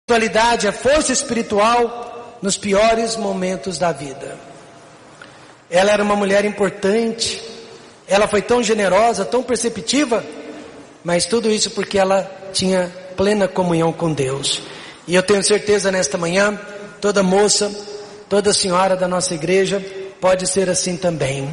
espiritualidade, a força espiritual nos piores momentos da vida. Ela era uma mulher importante, ela foi tão generosa, tão perceptiva, mas tudo isso porque ela tinha plena comunhão com Deus. E eu tenho certeza nesta manhã, toda moça, toda senhora da nossa igreja pode ser assim também.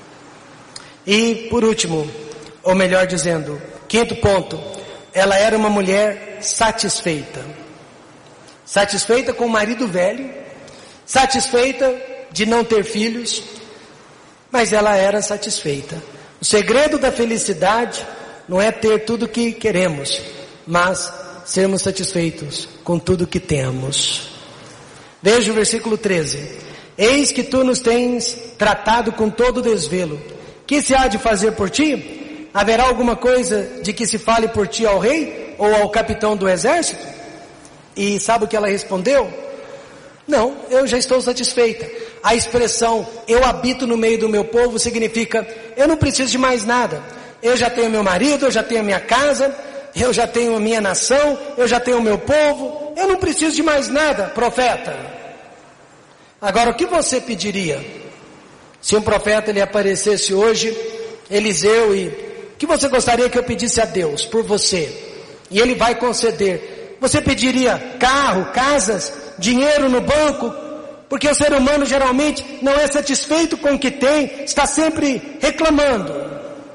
E por último, ou melhor dizendo, quinto ponto, ela era uma mulher satisfeita. Satisfeita com o marido velho, satisfeita de não ter filhos, mas ela era satisfeita. O segredo da felicidade não é ter tudo o que queremos, mas sermos satisfeitos com tudo que temos. Veja o versículo 13. Eis que tu nos tens tratado com todo desvelo. Que se há de fazer por ti? Haverá alguma coisa de que se fale por ti ao rei ou ao capitão do exército? E sabe o que ela respondeu? Não, eu já estou satisfeita. A expressão eu habito no meio do meu povo significa eu não preciso de mais nada. Eu já tenho meu marido, eu já tenho a minha casa, eu já tenho a minha nação, eu já tenho o meu povo, eu não preciso de mais nada, profeta. Agora, o que você pediria? Se um profeta lhe aparecesse hoje, Eliseu, e o que você gostaria que eu pedisse a Deus por você? E Ele vai conceder. Você pediria carro, casas, dinheiro no banco? Porque o ser humano geralmente não é satisfeito com o que tem, está sempre reclamando.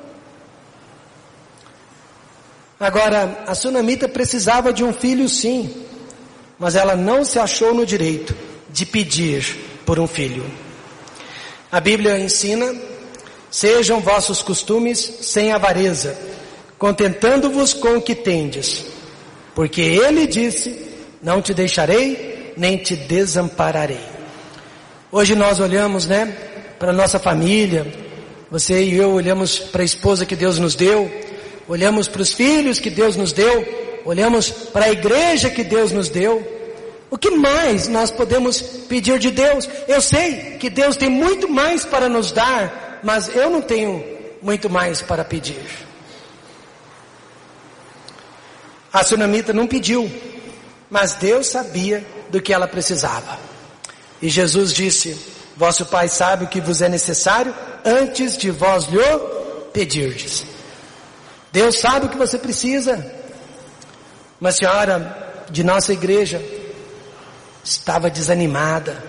Agora, a sunamita precisava de um filho sim, mas ela não se achou no direito de pedir por um filho. A Bíblia ensina, sejam vossos costumes sem avareza, contentando-vos com o que tendes, porque Ele disse, não te deixarei, nem te desampararei. Hoje nós olhamos, para a nossa família, você e eu olhamos para a esposa que Deus nos deu, olhamos para os filhos que Deus nos deu, olhamos para a igreja que Deus nos deu. O que mais nós podemos pedir de Deus? Eu sei que Deus tem muito mais para nos dar, mas eu não tenho muito mais para pedir. A sunamita não pediu, mas Deus sabia do que ela precisava. E Jesus disse, vosso Pai sabe o que vos é necessário antes de vós lhe pedirdes. Deus sabe o que você precisa. Uma senhora de nossa igreja estava desanimada,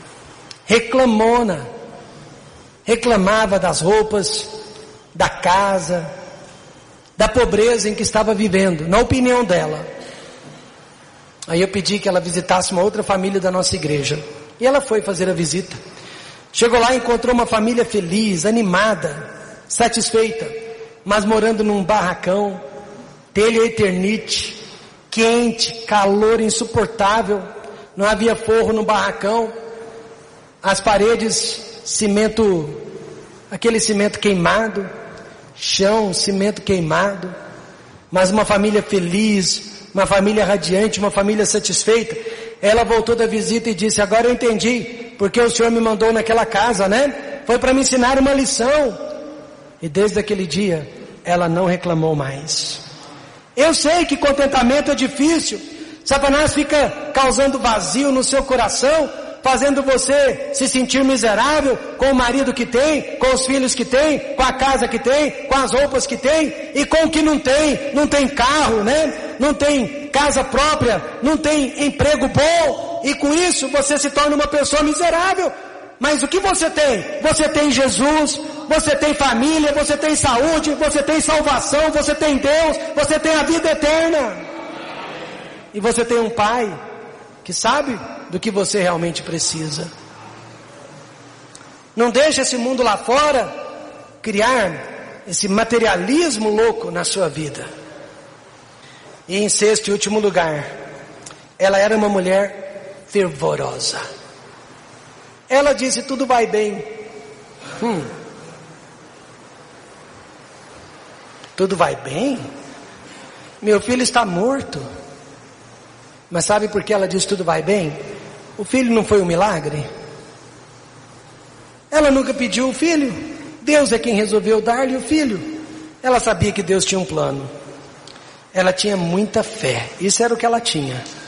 reclamava das roupas, da casa, da pobreza em que estava vivendo, na opinião dela. Aí eu pedi que ela visitasse uma outra família da nossa igreja, e ela foi fazer a visita. Chegou lá e encontrou uma família feliz, animada, satisfeita, mas morando num barracão, telha eternite, quente, calor insuportável, não havia forro no barracão, as paredes, cimento, aquele cimento queimado, chão, cimento queimado, mas uma família feliz, uma família radiante, uma família satisfeita. Ela voltou da visita e disse, agora eu entendi, porque o Senhor me mandou naquela casa, Foi para me ensinar uma lição. E desde aquele dia, ela não reclamou mais. Eu sei que contentamento é difícil. Satanás fica causando vazio no seu coração, fazendo você se sentir miserável com o marido que tem, com os filhos que tem, com a casa que tem, com as roupas que tem, e com o que não tem carro, não tem casa própria, não tem emprego bom, e com isso você se torna uma pessoa miserável. Mas o que você tem? Você tem Jesus, você tem família, você tem saúde, você tem salvação, você tem Deus, você tem a vida eterna. E você tem um Pai que sabe do que você realmente precisa. Não deixe esse mundo lá fora criar esse materialismo louco na sua vida. E em sexto e último lugar, ela era uma mulher fervorosa. Ela disse, tudo vai bem. Tudo vai bem? Meu filho está morto. Mas sabe por que ela disse tudo vai bem? O filho não foi um milagre? Ela nunca pediu o filho. Deus é quem resolveu dar-lhe o filho. Ela sabia que Deus tinha um plano. Ela tinha muita fé. Isso era o que ela tinha.